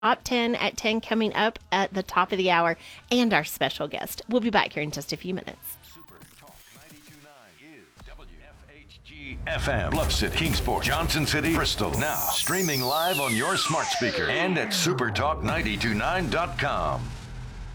Top 10 at 10 coming up at the top of the hour, and our special guest. We'll be back here in just a few minutes. Super Talk 92.9 is WFHG FM, Bluff City, Kingsport, Johnson City, Bristol. Now streaming live on your smart speaker and at supertalk929.com.